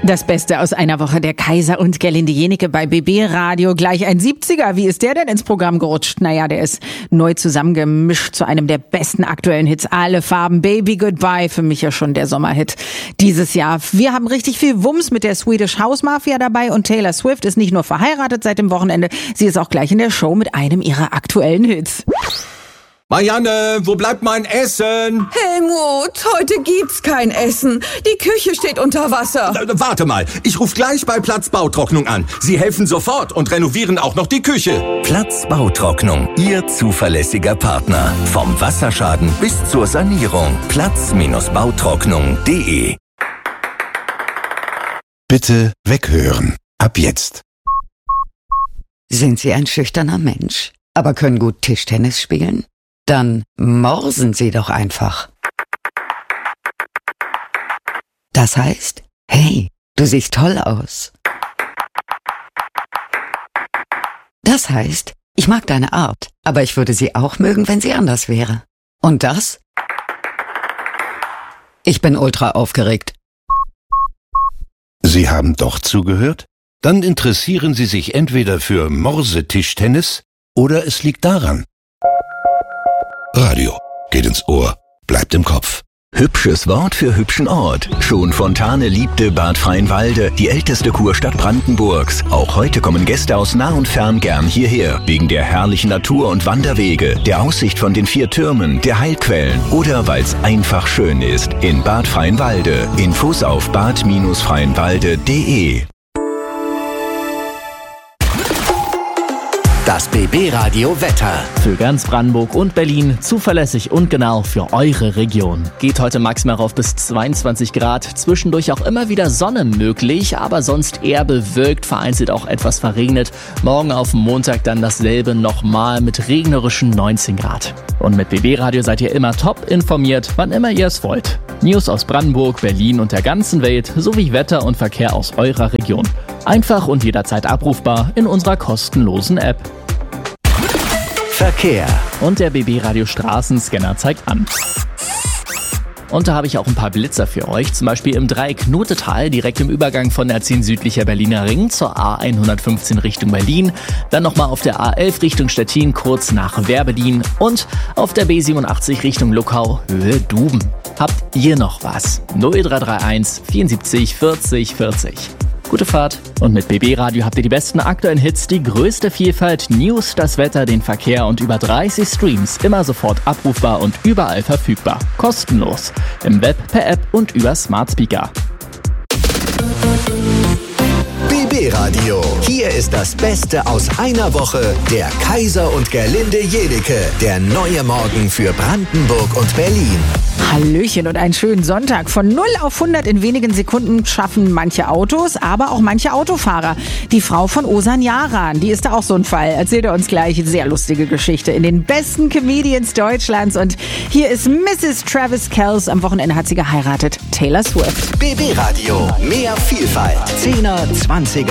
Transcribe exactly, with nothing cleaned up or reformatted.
Das Beste aus einer Woche, der Kaiser und Gerlinde Jennecke bei B B Radio. Gleich ein siebziger. Wie ist der denn ins Programm gerutscht? Naja, der ist neu zusammengemischt zu einem der besten aktuellen Hits. Alle Farben, Baby Goodbye. Für mich ja schon der Sommerhit dieses Jahr. Wir haben richtig viel Wumms mit der Swedish House Mafia dabei und Taylor Swift ist nicht nur verheiratet seit dem Wochenende, sie ist auch gleich in der Show mit einem ihrer aktuellen Hits. Marianne, wo bleibt mein Essen? Helmut, heute gibt's kein Essen. Die Küche steht unter Wasser. Äh, warte mal, ich rufe gleich bei Platz Bautrocknung an. Sie helfen sofort und renovieren auch noch die Küche. Platz Bautrocknung, Ihr zuverlässiger Partner. Vom Wasserschaden bis zur Sanierung. Platz Bautrocknung punkt de. Bitte weghören. Ab jetzt. Sind Sie ein schüchterner Mensch, aber können gut Tischtennis spielen? Dann morsen Sie doch einfach. Das heißt, hey, du siehst toll aus. Das heißt, ich mag deine Art, aber ich würde sie auch mögen, wenn sie anders wäre. Und das? Ich bin ultra aufgeregt. Sie haben doch zugehört? Dann interessieren Sie sich entweder für Morsetischtennis oder es liegt daran. Radio geht ins Ohr, bleibt im Kopf. Hübsches Wort für hübschen Ort. Schon Fontane liebte Bad Freienwalde, die älteste Kurstadt Brandenburgs. Auch heute kommen Gäste aus nah und fern gern hierher. Wegen der herrlichen Natur und Wanderwege, der Aussicht von den vier Türmen, der Heilquellen oder weil es einfach schön ist. In Bad Freienwalde. Infos auf bad freienwalde punkt de. Das B B Radio Wetter. Für ganz Brandenburg und Berlin zuverlässig und genau für eure Region. Geht heute maximal rauf bis zweiundzwanzig Grad. Zwischendurch auch immer wieder Sonne möglich, aber sonst eher bewölkt, vereinzelt auch etwas verregnet. Morgen auf Montag dann dasselbe nochmal mit regnerischen neunzehn Grad. Und mit B B Radio seid ihr immer top informiert, wann immer ihr es wollt. News aus Brandenburg, Berlin und der ganzen Welt sowie Wetter und Verkehr aus eurer Region. Einfach und jederzeit abrufbar in unserer kostenlosen App. Verkehr. Und der B B Radio Straßenscanner zeigt an. Und da habe ich auch ein paar Blitzer für euch, zum Beispiel im Dreieck Notetal, direkt im Übergang von der zehn südlicher Berliner Ring zur A hundertfünfzehn Richtung Berlin, dann nochmal auf der A elf Richtung Stettin, kurz nach Werbedien und auf der B siebenundachtzig Richtung Luckau, Höhe Duben. Habt ihr noch was? null drei drei eins vierundsiebzig vierzig vierzig. Gute Fahrt. Und mit B B Radio habt ihr die besten aktuellen Hits, die größte Vielfalt, News, das Wetter, den Verkehr und über dreißig Streams. Immer sofort abrufbar und überall verfügbar. Kostenlos. Im Web, per App und über Smart Speaker. B B Radio. Hier ist das Beste aus einer Woche. Der Kaiser und Gerlinde Jennecke. Der neue Morgen für Brandenburg und Berlin. Hallöchen und einen schönen Sonntag. Von null auf hundert in wenigen Sekunden schaffen manche Autos, aber auch manche Autofahrer. Die Frau von Ozan Yaran, die ist da auch so ein Fall. Erzählt er uns gleich. Sehr lustige Geschichte in den besten Comedians Deutschlands. Und hier ist Misses Travis Kelce. Am Wochenende hat sie geheiratet. Taylor Swift. B B Radio. Mehr Vielfalt. Zehner, Zwanziger.